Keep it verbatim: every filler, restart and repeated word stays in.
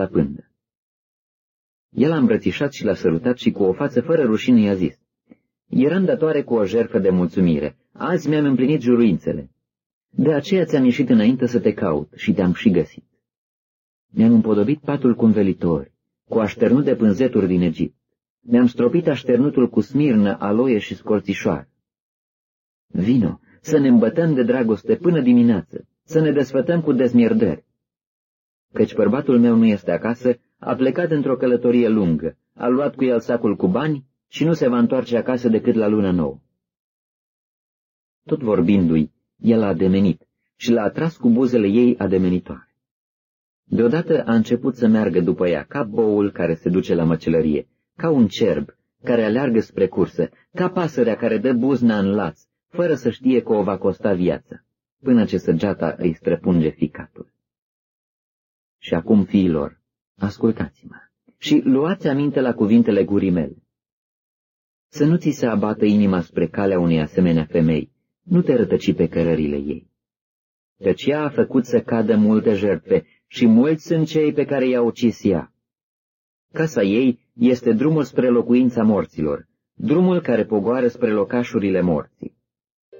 la pândă. El a îmbrățișat și l-a sărutat și cu o față fără rușine i-a zis: eram datoare cu o jertfă de mulțumire, azi mi-am împlinit juruințele. De aceea ți-am ieșit înainte să te caut și te-am și găsit. Mi-am împodobit patul cu învelitori, cu așternut de pânzeturi din Egipt. Mi-am stropit așternutul cu smirnă, aloie și scorțișoară. Vino, să ne îmbătăm de dragoste până dimineață, să ne desfătăm cu dezmierdări. Căci bărbatul meu nu este acasă, a plecat într-o călătorie lungă, a luat cu el sacul cu bani și nu se va întoarce acasă decât la luna nouă. Tot vorbindu-i, el a ademenit și l-a atras cu buzele ei ademenitoare. Deodată a început să meargă după ea, ca boul care se duce la măcelărie, ca un cerb care aleargă spre cursă, ca pasărea care dă buzna în laț, fără să știe că o va costa viața, până ce săgeata îi străpunge ficatul. Și acum, fiilor, ascultați-mă și luați aminte la cuvintele gurii mele. Să nu ți se abată inima spre calea unei asemenea femei, nu te rătăci pe cărările ei. Căci ea a făcut să cadă multe jertfe și mulți sunt cei pe care i-a ucis ea. Casa ei este drumul spre locuința morților, drumul care pogoară spre locașurile morții.